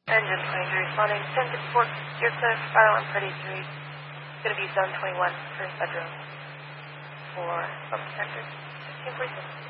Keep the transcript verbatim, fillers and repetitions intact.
Engine twenty-three responding. ten fifty-four, you're clear for fire alarm thirty-three. It's going to be zone twenty-one, first bedroom for smoke detector. fifteen forty-six.